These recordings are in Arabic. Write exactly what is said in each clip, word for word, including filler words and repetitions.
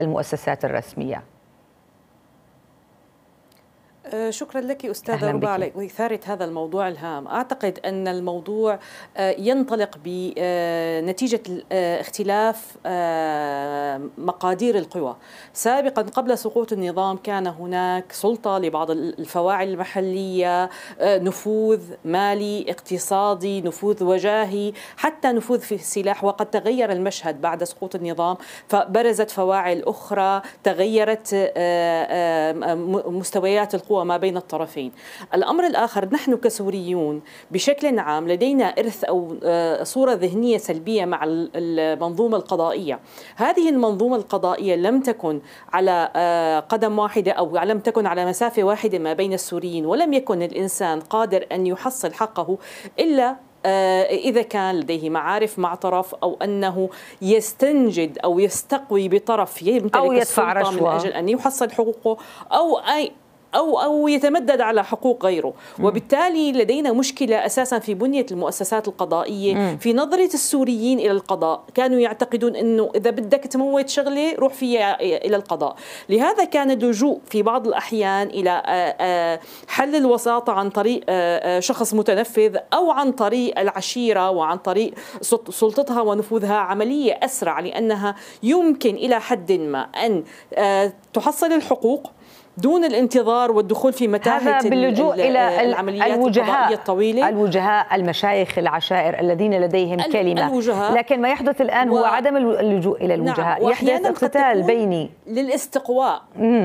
المؤسسات الرسمية؟ شكرا لك أستاذة ربا على إثارة هذا الموضوع الهام. أعتقد أن الموضوع ينطلق بنتيجة اختلاف مقادير القوى. سابقا قبل سقوط النظام كان هناك سلطة لبعض الفواعل المحلية، نفوذ مالي اقتصادي، نفوذ وجاهي، حتى نفوذ في السلاح. وقد تغير المشهد بعد سقوط النظام، فبرزت فواعل أخرى، تغيرت مستويات القوى ما بين الطرفين. الأمر الآخر، نحن كسوريون بشكل عام لدينا إرث أو صورة ذهنية سلبية مع المنظومة القضائية. هذه المنظومة القضائية لم تكن على قدم واحدة أو لم تكن على مسافة واحدة ما بين السوريين، ولم يكن الإنسان قادر أن يحصل حقه إلا إذا كان لديه معارف مع طرف، أو أنه يستنجد أو يستقوي بطرف يمتلك أو يدفع السلطة رشوة من أجل أن يحصل حقوقه، أو أي أو أو يتمدد على حقوق غيره. وبالتالي لدينا مشكلة أساسا في بنية المؤسسات القضائية. مم. في نظرة السوريين إلى القضاء كانوا يعتقدون أنه إذا بدك تموت شغلة روح فيها إلى القضاء. لهذا كان اللجوء في بعض الأحيان إلى حل الوساطة عن طريق شخص متنفذ أو عن طريق العشيرة وعن طريق سلطتها ونفوذها عملية أسرع، لأنها يمكن إلى حد ما أن تحصل الحقوق دون الانتظار والدخول في متاهة باللجوء إلى العمليات القضائية الطويلة. الوجهاء، المشايخ، العشائر الذين لديهم كلمة. الوجهاء. لكن ما يحدث الآن و... هو عدم اللجوء إلى الوجهاء. نعم. يحدث اقتتال بيني للاستقواء. مم.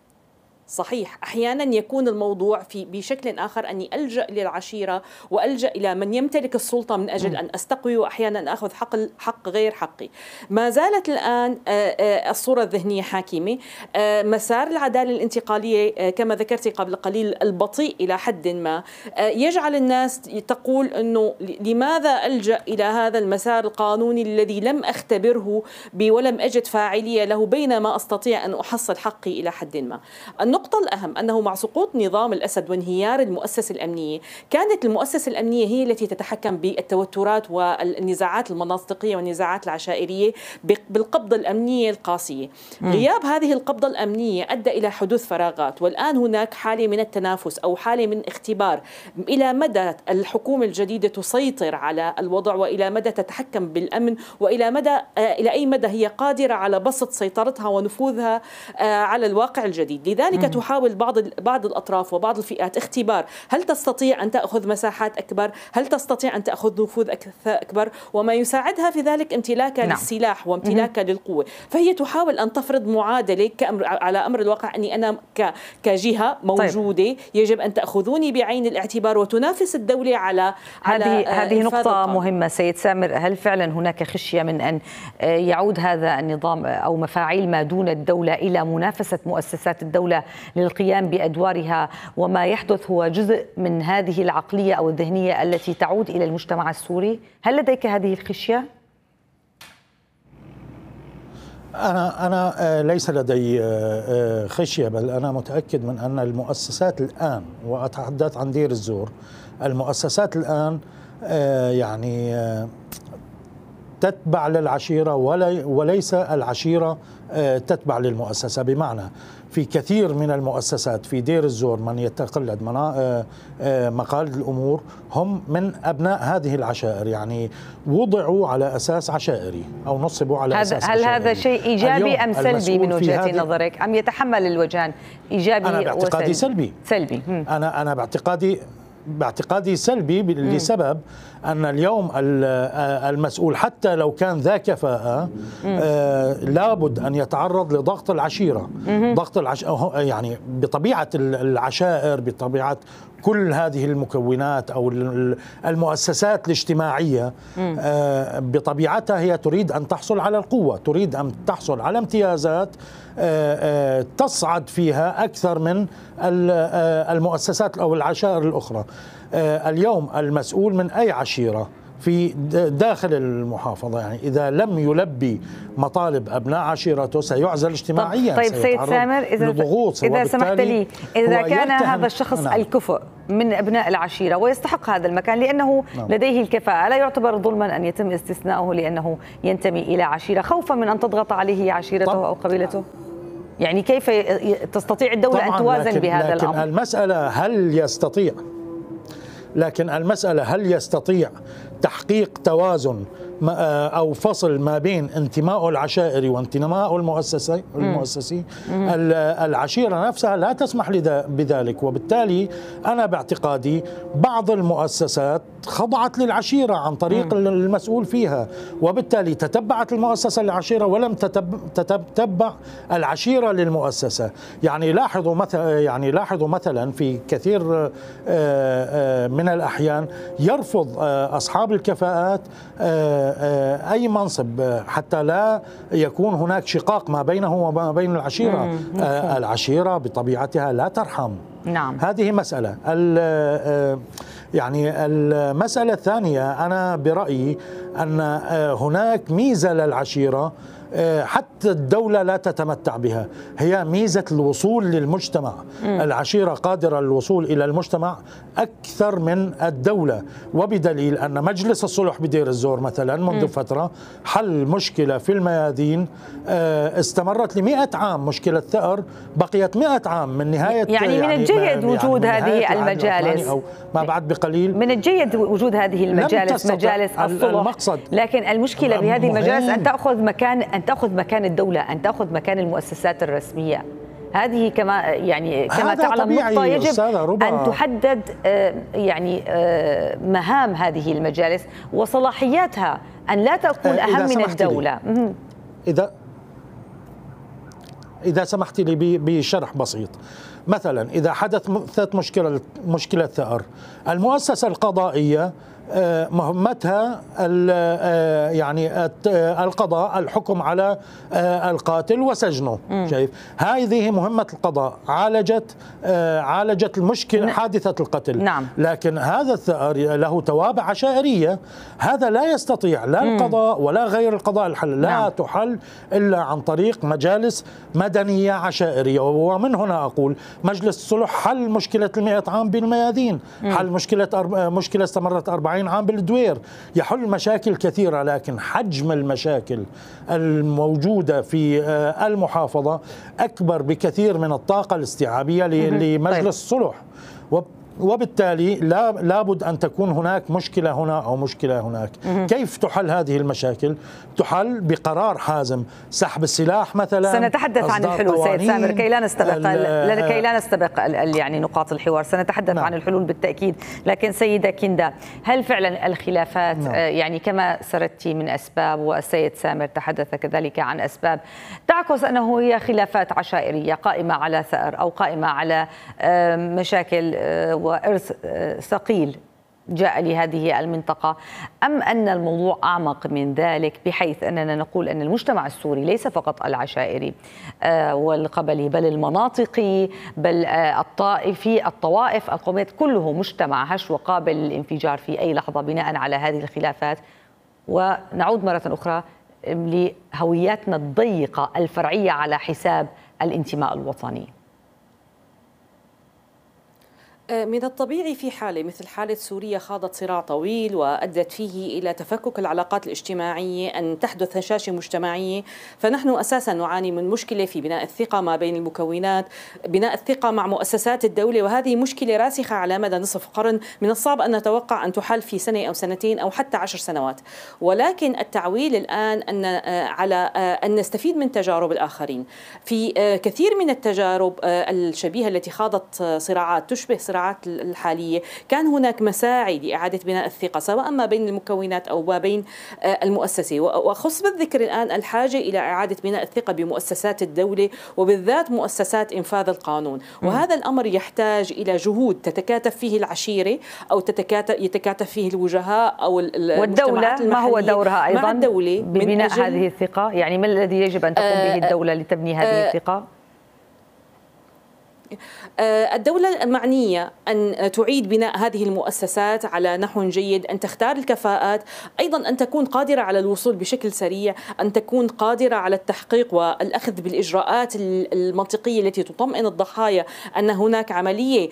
صحيح، أحيانا يكون الموضوع في بشكل آخر أني ألجأ للعشيرة وألجأ إلى من يمتلك السلطة من أجل أن أستقوي، وأحيانا أخذ حق حق غير حقي. ما زالت الآن الصورة الذهنية حاكمة. مسار العدالة الانتقالية كما ذكرت قبل قليل البطيء إلى حد ما يجعل الناس تقول أنه لماذا ألجأ إلى هذا المسار القانوني الذي لم أختبره ولم أجد فاعلية له، بينما أستطيع أن أحصل حقي إلى حد ما. النقطة الأهم أنه مع سقوط نظام الأسد وانهيار المؤسسة الأمنية، كانت المؤسسة الأمنية هي التي تتحكم بالتوترات والنزاعات المناطقية والنزاعات العشائرية بالقبضة الأمنية القاسية. غياب هذه القبضة الأمنية أدى إلى حدوث فراغات، والآن هناك حالة من التنافس أو حالة من اختبار إلى مدى الحكومة الجديدة تسيطر على الوضع، وإلى مدى تتحكم بالأمن، وإلى مدى إلى أي مدى هي قادرة على بسط سيطرتها ونفوذها على الواقع الجديد. لذلك تحاول بعض بعض الأطراف وبعض الفئات اختبار هل تستطيع أن تأخذ مساحات أكبر، هل تستطيع أن تأخذ نفوذ أكبر، وما يساعدها في ذلك امتلاكها نعم. للسلاح وامتلاكها للقوة. فهي تحاول أن تفرض معادلة كأمر على أمر الواقع أني أنا كجهة موجودة طيب. يجب أن تأخذوني بعين الاعتبار وتنافس الدولة على على هذه هذه نقطة مهمة سيد سامر. هل فعلا هناك خشية من أن يعود هذا النظام أو مفاعيل ما دون الدولة إلى منافسة مؤسسات الدولة للقيام بأدوارها، وما يحدث هو جزء من هذه العقلية أو الذهنية التي تعود إلى المجتمع السوري؟ هل لديك هذه الخشية؟ أنا أنا ليس لدي خشية، بل أنا متأكد من أن المؤسسات الآن، وأتحدث عن دير الزور، المؤسسات الآن يعني تتبع للعشيرة وليس العشيرة تتبع للمؤسسة. بمعنى في كثير من المؤسسات في دير الزور من يتقلد مقاليد الأمور هم من أبناء هذه العشائر، يعني وضعوا على أساس عشائري أو نصبوا على أساس هل عشائري. هل هذا شيء إيجابي أم سلبي من وجهة نظرك؟ أم يتحمل الوجهان إيجابي أنا باعتقادي وسلبي؟ سلبي, سلبي. أنا أنا باعتقادي باعتقادي سلبي لسبب أن اليوم المسؤول حتى لو كان ذا كفاءة لابد أن يتعرض لضغط العشيرة. ضغط العش... يعني بطبيعة العشائر، بطبيعة كل هذه المكونات أو المؤسسات الاجتماعية بطبيعتها هي تريد أن تحصل على القوة، تريد أن تحصل على امتيازات تصعد فيها أكثر من المؤسسات أو العشائر الأخرى. اليوم المسؤول من أي عشيرة في داخل المحافظة. يعني إذا لم يلبي مطالب أبناء عشيرته سيعزل اجتماعيا. طيب سيد سامر، إذا, إذا سمحت لي، إذا كان هذا الشخص نعم. الكفء من أبناء العشيرة ويستحق هذا المكان لأنه نعم. لديه الكفاءة، لا يعتبر ظلما أن يتم استثناؤه لأنه ينتمي إلى عشيرة خوفا من أن تضغط عليه عشيرته طب. أو قبيلته؟ يعني كيف تستطيع الدولة أن توازن لكن بهذا لكن الأمر؟ المسألة هل يستطيع لكن المسألة هل يستطيع تحقيق توازن أو فصل ما بين انتمائه العشائري وانتمائه المؤسسي المؤسسي العشيرة نفسها لا تسمح بذلك، وبالتالي أنا باعتقادي بعض المؤسسات خضعت للعشيرة عن طريق م. المسؤول فيها، وبالتالي تتبعت المؤسسة للعشيرة ولم تتبع العشيرة للمؤسسة. يعني لاحظوا مثلا يعني لاحظوا مثلا في كثير من الأحيان يرفض أصحاب الكفاءات أي منصب حتى لا يكون هناك شقاق ما بينه وما بين العشيرة. العشيرة بطبيعتها لا ترحم. نعم. هذه مسألة. يعني المسألة الثانية، أنا برأيي أن هناك ميزة للعشيرة حتى الدولة لا تتمتع بها، هي ميزة الوصول للمجتمع. م. العشيرة قادرة للوصول إلى المجتمع أكثر من الدولة، وبدليل أن مجلس الصلح بدير الزور مثلا منذ م. فترة حل مشكلة في الميادين استمرت لمئة عام، مشكلة ثأر بقيت مئة عام من نهاية. يعني من الجيد وجود يعني هذه المجالس أو ما بعد بقليل، من الجيد وجود هذه المجالس مجالس الصلح. المقصد لكن المشكلة بهذه المجالس أن تأخذ مكان أن تأخذ مكان الدولة، أن تأخذ مكان المؤسسات الرسمية. هذه كما يعني كما تعلم نقطة يجب أن تحدد يعني مهام هذه المجالس وصلاحياتها، أن لا تكون أهم من الدولة. إذا إذا سمحت لي بشرح بسيط، مثلا إذا حدثت مشكلة مشكلة ثأر، المؤسسة القضائية مهمتها يعني القضاء، الحكم على القاتل وسجنه. شايف، هذه مهمة القضاء، عالجت عالجت المشكلة حادثة القتل. نعم. لكن هذا الثأر له توابع عشائرية، هذا لا يستطيع لا القضاء ولا غير القضاء الحل، لا نعم. تحل إلا عن طريق مجالس مدنية عشائرية. ومن هنا أقول مجلس الصلح حل مشكلة المئة عام بالميادين، حل مشكلة مشكلة استمرت أربعين عام بالدوير، يحل مشاكل كثيرة، لكن حجم المشاكل الموجودة في المحافظة أكبر بكثير من الطاقة الاستيعابية لمجلس الصلح، وبالتالي لا لابد أن تكون هناك مشكلة هنا أو مشكلة هناك. كيف تحل هذه المشاكل؟ تحل بقرار حازم، سحب السلاح مثلا. سنتحدث عن الحلول سيد سامر كي لا نستبق كي لا نستبق يعني نقاط الحوار، سنتحدث نعم. عن الحلول بالتأكيد. لكن سيدة كندا، هل فعلا الخلافات نعم. يعني كما سردت من أسباب والسيد سامر تحدث كذلك عن أسباب تعكس أنه هي خلافات عشائرية قائمة على ثأر أو قائمة على مشاكل وإرث ثقيل جاء لهذه المنطقة، أم أن الموضوع أعمق من ذلك بحيث أننا نقول أن المجتمع السوري ليس فقط العشائري والقبلي بل المناطقي بل الطائفي، الطوائف، القوميات، كله مجتمع هش وقابل للانفجار في أي لحظة بناء على هذه الخلافات. ونعود مرة أخرى لهوياتنا الضيقة الفرعية على حساب الانتماء الوطني. من الطبيعي في حالة مثل حالة سوريا خاضت صراع طويل وأدت فيه إلى تفكك العلاقات الاجتماعية، أن تحدث هشاشة مجتمعية، فنحن أساسا نعاني من مشكلة في بناء الثقة ما بين المكونات، بناء الثقة مع مؤسسات الدولة، وهذه مشكلة راسخة على مدى نصف قرن، من الصعب أن نتوقع أن تحل في سنة أو سنتين أو حتى عشر سنوات. ولكن التعويل الآن أن على أن نستفيد من تجارب الآخرين. في كثير من التجارب الشبيهة التي خاضت صراعات تشبه الصراعات الحالية كان هناك مساعي لإعادة بناء الثقة سواء ما بين المكونات أو ما بين المؤسسة. وأخص بالذكر الآن الحاجة إلى إعادة بناء الثقة بمؤسسات الدولة وبالذات مؤسسات إنفاذ القانون، وهذا الأمر يحتاج إلى جهود تتكاتف فيه العشيرة أو تتكاتف يتكاتف فيه الوجهاء أو والدولة. ما هو دورها أيضا الدولة ببناء هذه الثقة؟ يعني ما الذي يجب أن تقوم به الدولة لتبني هذه الثقة؟ الدولة المعنية أن تعيد بناء هذه المؤسسات على نحو جيد، أن تختار الكفاءات، أيضا أن تكون قادرة على الوصول بشكل سريع، أن تكون قادرة على التحقيق والأخذ بالإجراءات المنطقية التي تطمئن الضحايا أن هناك عملية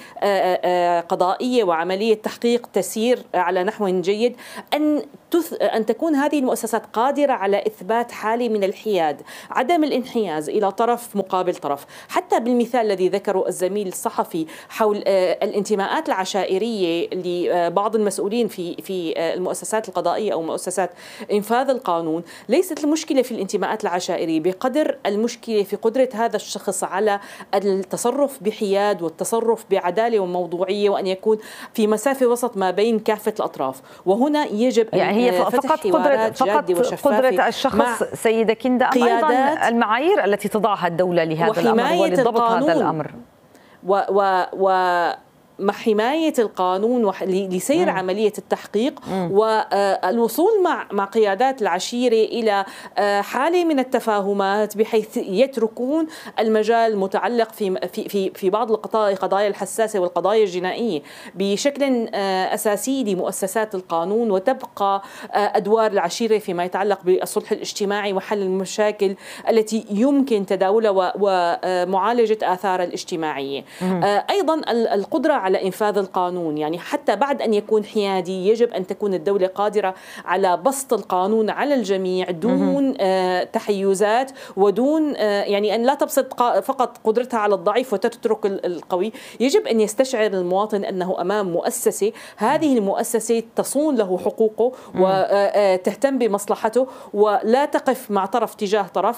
قضائية وعملية تحقيق تسير على نحو جيد، أن أن تكون هذه المؤسسات قادرة على إثبات حالة من الحياد، عدم الانحياز إلى طرف مقابل طرف. حتى بالمثال الذي ذكره الزميل الصحفي حول الانتماءات العشائرية لبعض المسؤولين في في المؤسسات القضائية أو مؤسسات إنفاذ القانون، ليست المشكلة في الانتماءات العشائرية بقدر المشكلة في قدرة هذا الشخص على التصرف بحياد والتصرف بعدالة وموضوعية، وأن يكون في مسافة وسط ما بين كافة الأطراف. وهنا يجب أن يعني هي فقط قدرة فقط قدرة الشخص سيدة كندا، أم أيضا المعايير التي تضعها الدولة لهذا الأمر ولضبط هذا الأمر و و و مع حماية القانون لسير مم. عملية التحقيق مم. والوصول مع مع قيادات العشيرة إلى حالة من التفاهمات بحيث يتركون المجال متعلق في في في في بعض القضايا قضايا الحساسة والقضايا الجنائية بشكل أساسي لمؤسسات القانون، وتبقى أدوار العشيرة فيما يتعلق بالصلح الاجتماعي وحل المشاكل التي يمكن تداولها ومعالجة آثارها الاجتماعية. مم. أيضا القدرة على إنفاذ القانون، يعني حتى بعد أن يكون حيادي يجب أن تكون الدولة قادرة على بسط القانون على الجميع دون آه تحيزات، ودون آه يعني أن لا تبسط فقط قدرتها على الضعيف وتترك القوي. يجب أن يستشعر المواطن أنه أمام مؤسسة، هذه المؤسسة تصون له حقوقه وتهتم بمصلحته ولا تقف مع طرف تجاه طرف.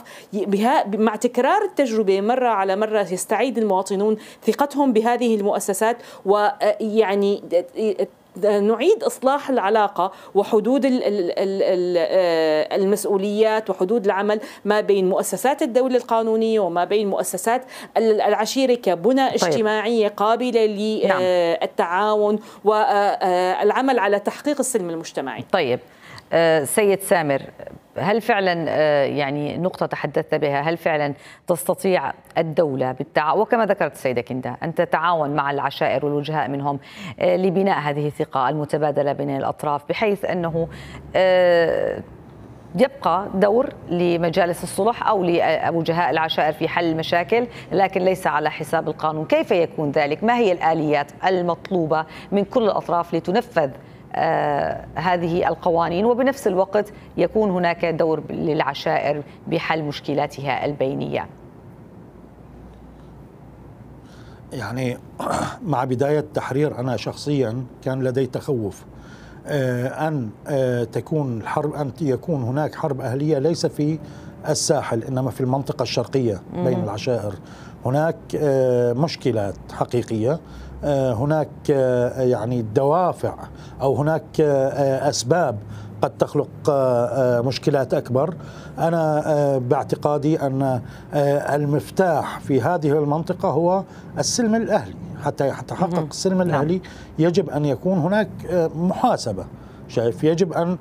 مع تكرار التجربة مرة على مرة يستعيد المواطنون ثقتهم بهذه المؤسسات، ويعني نعيد إصلاح العلاقة وحدود المسؤوليات وحدود العمل ما بين مؤسسات الدولة القانونية وما بين مؤسسات العشيرة كبنى طيب. اجتماعية قابلة للتعاون والعمل على تحقيق السلم المجتمعي. طيب سيد سامر، هل فعلا يعني نقطة تحدثت بها، هل فعلا تستطيع الدولة بالتعاون وكما ذكرت السيدة كندا أن تتعاون مع العشائر والوجهاء منهم لبناء هذه الثقة المتبادلة بين الأطراف، بحيث أنه يبقى دور لمجالس الصلح أو لوجهاء العشائر في حل المشاكل، لكن ليس على حساب القانون؟ كيف يكون ذلك؟ ما هي الآليات المطلوبة من كل الأطراف لتنفذ آه هذه القوانين، وبنفس الوقت يكون هناك دور للعشائر بحل مشكلاتها البينية؟ يعني مع بداية تحرير أنا شخصيا كان لدي تخوف آه أن آه تكون الحرب أن يكون هناك حرب أهلية ليس في الساحل إنما في المنطقة الشرقية بين مم. العشائر. هناك آه مشكلات حقيقية، هناك يعني دوافع أو هناك أسباب قد تخلق مشكلات أكبر. أنا باعتقادي أن المفتاح في هذه المنطقة هو السلم الأهلي. حتى يتحقق السلم الأهلي يجب أن يكون هناك محاسبة. شايف، يجب أن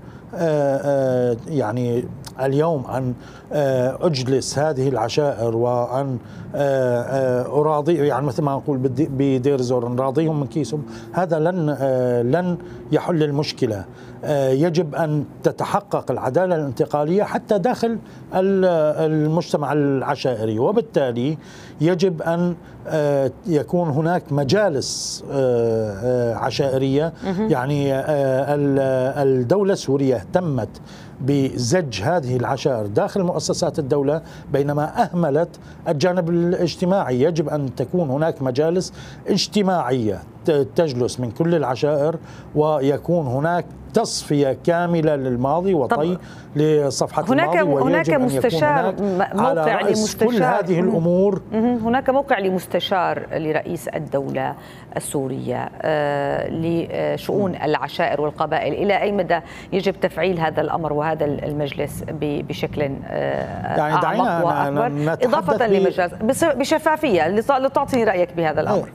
يعني اليوم أن أجلس هذه العشائر وأن أراضي، يعني مثل ما نقول بدير زور نراضيهم من كيسهم، هذا لن لن يحل المشكلة. يجب أن تتحقق العدالة الانتقالية حتى داخل المجتمع العشائري، وبالتالي يجب أن يكون هناك مجالس عشائرية. يعني الدولة السورية اهتمت بزج هذه العشائر داخل مؤسسات الدولة بينما أهملت الجانب الاجتماعي. يجب أن تكون هناك مجالس اجتماعية تجلس من كل العشائر، ويكون هناك تصفية كاملة للماضي وطي لصفحة هناك الماضي. هناك مستشار موقع لمستشار كل هذه الأمور. هناك موقع لمستشار لرئيس الدولة السورية لشؤون العشائر والقبائل. إلى أي مدى يجب تفعيل هذا الأمر وهذا المجلس بشكل يعني أعمق وأكبر، إضافة لمجلس بشفافية لتعطي رأيك بهذا الأمر؟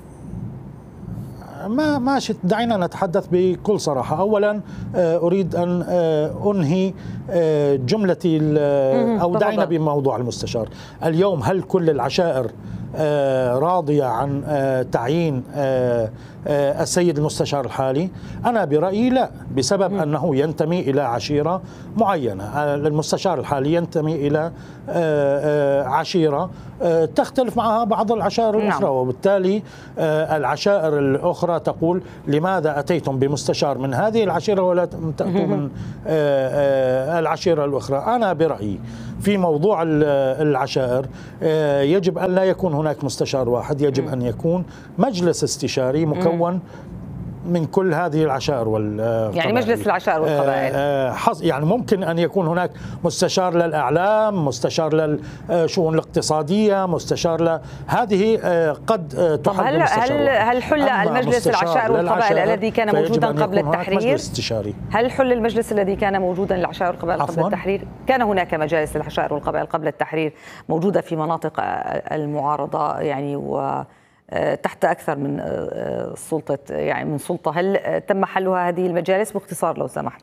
ما ماشي، دعينا نتحدث بكل صراحة. أولا أريد أن أنهي جملتي أو دعينا بموضوع المستشار. اليوم هل كل العشائر راضية عن تعيين السيد المستشار الحالي؟ أنا برأيي لا، بسبب أنه ينتمي إلى عشيرة معينة. المستشار الحالي ينتمي إلى عشيرة تختلف معها بعض العشائر الأخرى، نعم. وبالتالي العشائر الأخرى تقول لماذا أتيتم بمستشار من هذه العشيرة ولا تأتوا من العشيرة الأخرى؟ أنا برأيي في موضوع العشائر يجب أن لا يكون هناك مستشار واحد، يجب أن يكون مجلس استشاري مكون من كل هذه العشائر والقبائل. يعني مجلس العشائر والقبائل يعني ممكن أن يكون هناك مستشار للأعلام، مستشار للشؤون الاقتصادية، مستشار ل... هذه قد تحل هل هل هل حل المجلس العشائر والقبائل الذي كان موجودا قبل التحرير؟ هل حل المجلس الذي كان موجودا للعشائر والقبائل قبل التحرير؟ كان هناك مجالس للعشائر والقبائل قبل التحرير موجودة في مناطق المعارضة يعني و تحت أكثر من سلطة يعني من سلطة. هل تم حلها هذه المجالس؟ باختصار لو سمحت.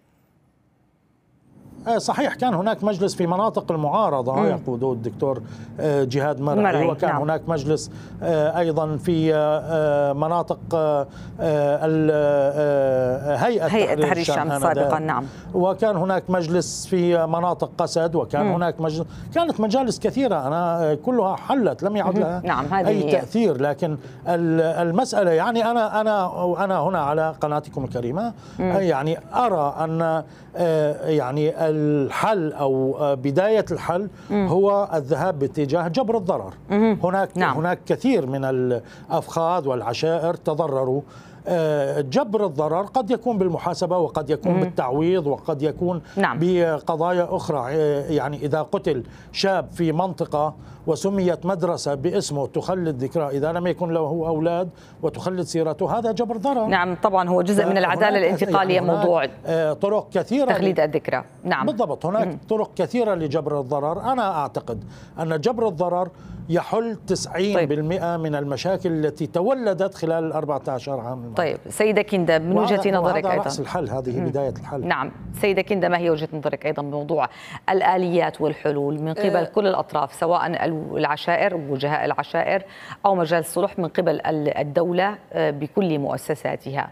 صحيح، كان هناك مجلس في مناطق المعارضة يقوده الدكتور جهاد مرعي, مرعي. وكان نعم. هناك مجلس أيضا في مناطق هيئة تحرير الشام سابقا، نعم. وكان هناك مجلس في مناطق قسد، وكان مم. هناك مجلس، كانت مجالس كثيرة أنا كلها حلت، لم يعد لها نعم. أي تأثير. لكن المسألة يعني أنا أنا أنا هنا على قناتكم الكريمة مم. يعني أرى أن يعني الحل أو بداية الحل مم. هو الذهاب باتجاه جبر الضرر. مم. هناك نعم. هناك كثير من الأفخاذ والعشائر تضرروا. جبر الضرر قد يكون بالمحاسبة، وقد يكون مم. بالتعويض، وقد يكون نعم. بقضايا أخرى. يعني إذا قتل شاب في منطقة وسميت مدرسة باسمه تخلد ذكرى، إذا لم يكن له أولاد وتخلد سيرته، هذا جبر ضرر. نعم طبعا، هو جزء من العدالة الانتقالية. يعني موضوع طرق كثيرة تخليد الذكرى. نعم بالضبط، هناك مم. طرق كثيرة لجبر الضرر. أنا أعتقد أن جبر الضرر يحل تسعين بالمئة طيب. من المشاكل التي تولدت خلال الأربعة عشر عام. طيب سيدة كندا، من وجهة نظرك أيضا رأس الحل، هذه مم. بداية الحل. نعم سيدة كندا، ما هي وجهة نظرك أيضا بموضوع الآليات والحلول من قبل أه كل الأطراف، سواء العشائر وجهاء العشائر أو مجال الصلح من قبل الدولة بكل مؤسساتها؟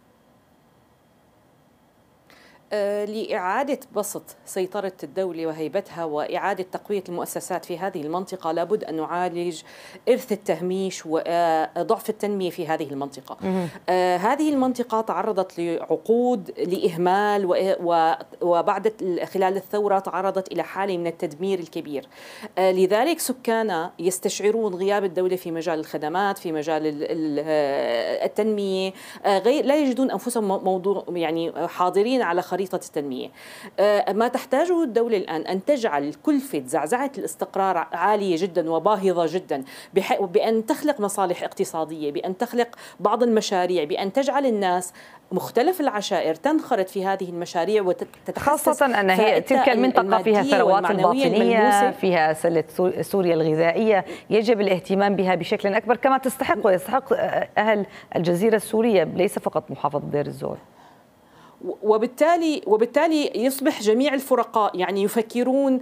لإعادة بسط سيطرة الدولة وهيبتها وإعادة تقوية المؤسسات في هذه المنطقة لابد أن نعالج إرث التهميش وضعف التنمية في هذه المنطقة. آه هذه المنطقة تعرضت لعقود لإهمال، وبعد خلال الثورة تعرضت إلى حالة من التدمير الكبير. آه لذلك سكانها يستشعرون غياب الدولة في مجال الخدمات، في مجال التنمية، آه غير لا يجدون أنفسهم موضوع يعني حاضرين على خريطة التنمية. ما تحتاجه الدولة الآن أن تجعل كلفة زعزعة الاستقرار عالية جدا وباهظة جدا، بأن تخلق مصالح اقتصادية، بأن تخلق بعض المشاريع، بأن تجعل الناس مختلف العشائر تنخرط في هذه المشاريع وتتحسس، خاصة أن هي تلك المنطقة فيها ثروات الباطنية، فيها سلة سوريا الغذائية، يجب الاهتمام بها بشكل أكبر كما تستحق ويستحق أهل الجزيرة السورية، ليس فقط محافظة دير الزور. وبالتالي وبالتالي يصبح جميع الفرقاء يعني يفكرون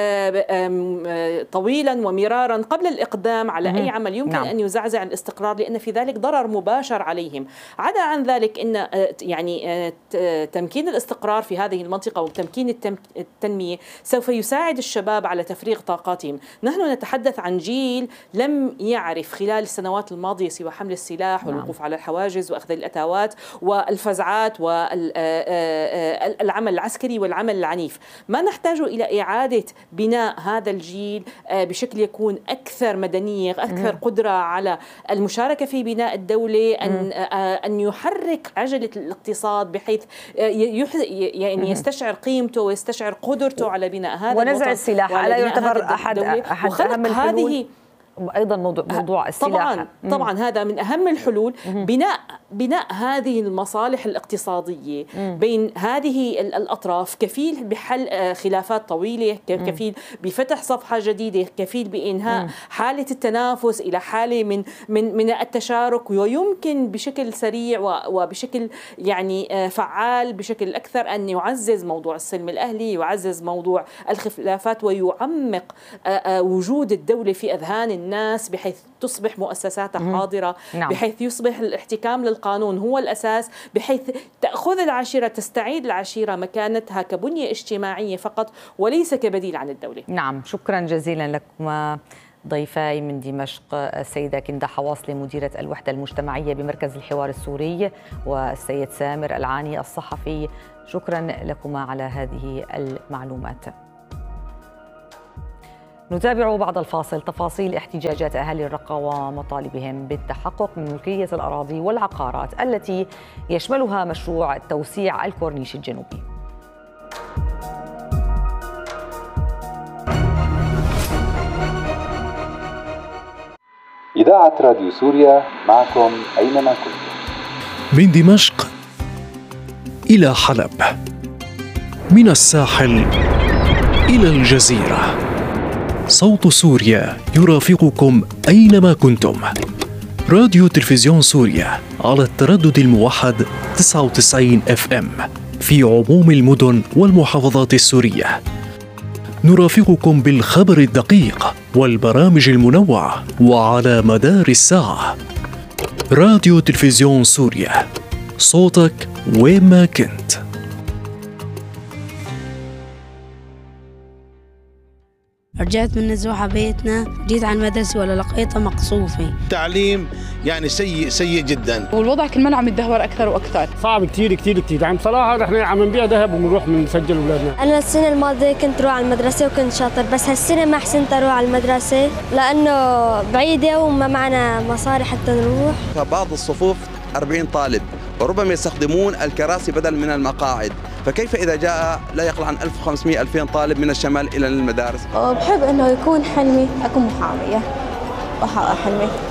طويلا ومرارا قبل الإقدام على أي عمل يمكن نعم. أن يزعزع الاستقرار، لأن في ذلك ضرر مباشر عليهم. عدا عن ذلك أن يعني تمكين الاستقرار في هذه المنطقة وتمكين التنمية سوف يساعد الشباب على تفريغ طاقاتهم. نحن نتحدث عن جيل لم يعرف خلال السنوات الماضية سوى حمل السلاح والوقوف نعم. على الحواجز وأخذ الأتاوات والفزعات وال العمل العسكري والعمل العنيف. ما نحتاج إلى إعادة بناء هذا الجيل بشكل يكون أكثر مدنية، أكثر قدرة على المشاركة في بناء الدولة، أن أن يحرك عجلة الاقتصاد بحيث يعني يستشعر قيمته ويستشعر قدرته على بناء هذا الوطن ونزع السلاح. ألا يعتبر أحد أحد أهم الحلول؟ أيضا موضوع موضوع السلاح طبعا طبعا هذا من أهم الحلول، بناء بناء هذه المصالح الاقتصادية بين هذه الأطراف كفيل بحل خلافات طويلة، كفيل بفتح صفحة جديدة، كفيل بإنهاء حالة التنافس إلى حالة من من من التشارك، ويمكن بشكل سريع وبشكل يعني فعال بشكل أكثر أن يعزز موضوع السلم الأهلي، يعزز موضوع الخلافات، ويعمق وجود الدولة في أذهان الناس بحيث تصبح مؤسساتها حاضرة، نعم. بحيث يصبح الاحتكام للقانون هو الأساس، بحيث تأخذ العشيرة، تستعيد العشيرة مكانتها كبنية اجتماعية فقط وليس كبديل عن الدولة. نعم، شكرا جزيلا لكما ضيفاي من دمشق السيدة كندا حواصلي مديرة الوحدة المجتمعية بمركز الحوار السوري، والسيد سامر العاني الصحفي. شكرا لكما على هذه المعلومات. نتابع بعد الفاصل تفاصيل احتجاجات أهالي الرقة ومطالبهم بالتحقق من ملكية الأراضي والعقارات التي يشملها مشروع توسيع الكورنيش الجنوبي. إذاعة راديو سوريا معكم أينما كنتم. من دمشق إلى حلب، من الساحل إلى الجزيرة، صوت سوريا يرافقكم أينما كنتم. راديو تلفزيون سوريا على التردد الموحد تسعة وتسعين اف ام في عموم المدن والمحافظات السورية. نرافقكم بالخبر الدقيق والبرامج المنوعة وعلى مدار الساعة. راديو تلفزيون سوريا، صوتك وين ما كنت. رجعت من نزوحة بيتنا، جيت على المدرسة ولا لقيتها مقصوفة. تعليم يعني سيء سيء جدا، والوضع كل ما عم يتدهور أكثر وأكثر. صعب كثير كثير كثير. عم صراحة نحن عم نبيع ذهب وبنروح بنسجل أولادنا. أنا السنة الماضية كنت روح على المدرسة وكنت شاطر، بس هالسنة ما حسنت أروح على المدرسة لأنه بعيدة وما معنا مصاري حتى نروح. فبعض الصفوف أربعين طالب وربما يستخدمون الكراسي بدل من المقاعد، فكيف إذا جاء لا يقل عن ألف وخمسمئة ألفين طالب من الشمال إلى المدارس؟ بحب إنه يكون حلمي أكون محامية وأحقق حلمي.